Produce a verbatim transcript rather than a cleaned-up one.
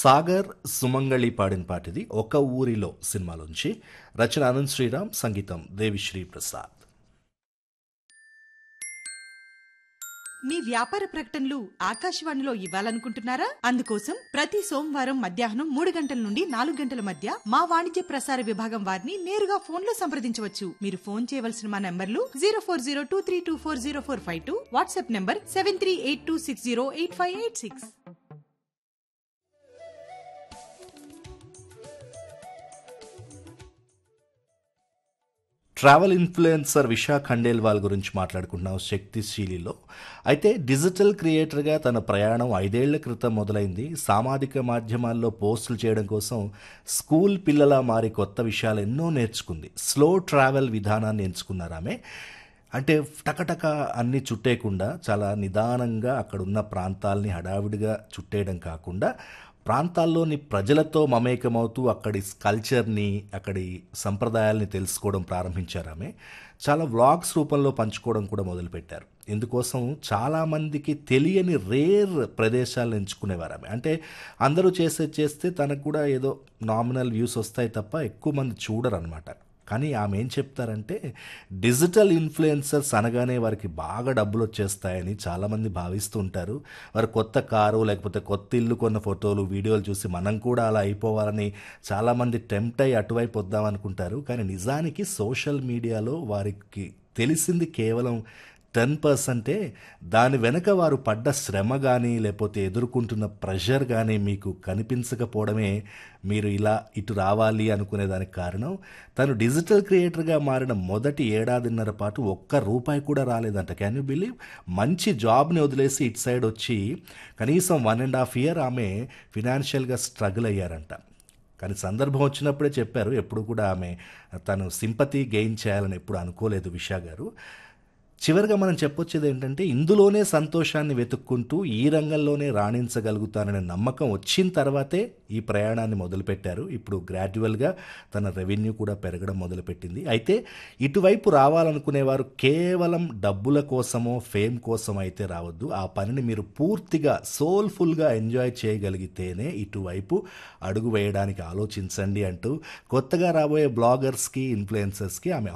సాగర్ సుమంగళి పాడిన పాటిది ఒక ఊరిలో సినిమాలోంచి. రచన అనంత్ శ్రీరామ్, సంగీతం దేవిశ్రీ ప్రసాద్. మీ వ్యాపార ప్రకటనలు ఆకాశవాణిలో ఇవ్వాలనుకుంటున్నారా? అందుకోసం ప్రతి సోమవారం మధ్యాహ్నం మూడు గంటల నుండి నాలుగు గంటల మధ్య మా వాణిజ్య ప్రసార విభాగం వారిని నేరుగా ఫోన్ లో సంప్రదించవచ్చు. మీరు ఫోన్ చేయవలసిన మా నంబర్లు zero four zero two three two four zero four five two, WhatsApp number seven three eight two six zero eight five eight six. Travel influencer విశా Khandelwal గురించి మాట్లాడుకుంటున్నాం శక్తిశీలిలో. అయితే డిజిటల్ క్రియేటర్గా తన ప్రయాణం ఐదేళ్ల క్రితం మొదలైంది. సామాజిక మాధ్యమాల్లో పోస్టులు చేయడం కోసం స్కూల్ పిల్లలా మారి కొత్త విషయాలు ఎన్నో నేర్చుకుంది. స్లో ట్రావెల్ విధానాన్ని ఎంచుకున్నారు ఆమె. అంటే టకటక అన్ని చుట్టేయకుండా చాలా నిదానంగా అక్కడున్న ప్రాంతాలని హడావిడిగా చుట్టేయడం కాకుండా ప్రాంతాల్లోని ప్రజలతో మమేకమవుతూ అక్కడి కల్చర్ని, అక్కడి సంప్రదాయాల్ని తెలుసుకోవడం ప్రారంభించారు ఆమె. చాలా వ్లాగ్స్ రూపంలో పంచుకోవడం కూడా మొదలుపెట్టారు. ఇందుకోసం చాలామందికి తెలియని రేర్ ప్రదేశాలను ఎంచుకునేవారు ఆమె. అంటే అందరూ చేసే చేస్తే తనకు కూడా ఏదో నామినల్ వ్యూస్ వస్తాయి తప్ప ఎక్కువ మంది చూడరు అనమాట. కానీ ఆమె ఏం చెప్తారంటే డిజిటల్ ఇన్ఫ్లుయెన్సర్స్ అనగానే వారికి బాగా డబ్బులు వచ్చేస్తాయని చాలామంది భావిస్తూ ఉంటారు. వారు కొత్త కారు లేకపోతే కొత్త ఇల్లు కొన్న ఫోటోలు, వీడియోలు చూసి మనం కూడా అలా అయిపోవాలని చాలామంది టెంప్ట్ అయ్యి అటువైపు వద్దామనుకుంటారు. కానీ నిజానికి సోషల్ మీడియాలో వారికి తెలిసింది కేవలం టెన్ పర్సెంటే. దాని వెనక వారు పడ్డ శ్రమ కానీ లేకపోతే ఎదుర్కొంటున్న ప్రెషర్ కానీ మీకు కనిపించకపోవడమే మీరు ఇలా ఇటు రావాలి అనుకునే దానికి కారణం. తను డిజిటల్ క్రియేటర్గా మారిన మొదటి ఏడాదిన్నర పాటు ఒక్క రూపాయి కూడా రాలేదంట. Can you believe? మంచి జాబ్ని వదిలేసి ఇటు సైడ్ వచ్చి కనీసం వన్ అండ్ హాఫ్ ఇయర్ ఆమె ఫినాన్షియల్గా స్ట్రగుల్ అయ్యారంట. కానీ సందర్భం వచ్చినప్పుడే చెప్పారు. ఎప్పుడు కూడా ఆమె తను సింపతి గెయిన్ చేయాలని ఎప్పుడు అనుకోలేదు విశా గారు. చివరిగా మనం చెప్పొచ్చేది ఏంటంటే ఇందులోనే సంతోషాన్ని వెతుక్కుంటూ ఈ రంగంలోనే రాణించగలుగుతాననే నమ్మకం వచ్చిన తర్వాతే ఈ ప్రయాణాన్ని మొదలుపెట్టారు. ఇప్పుడు గ్రాడ్యువల్గా తన రెవెన్యూ కూడా పెరగడం మొదలుపెట్టింది. అయితే ఇటువైపు రావాలనుకునేవారు కేవలం డబ్బుల కోసమో ఫేమ్ కోసం అయితే రావద్దు. ఆ పనిని మీరు పూర్తిగా సోల్ఫుల్గా ఎంజాయ్ చేయగలిగితేనే ఇటువైపు అడుగు వేయడానికి ఆలోచించండి అంటూ కొత్తగా రాబోయే బ్లాగర్స్కి, ఇన్ఫ్లుయెన్సర్స్కి ఆమె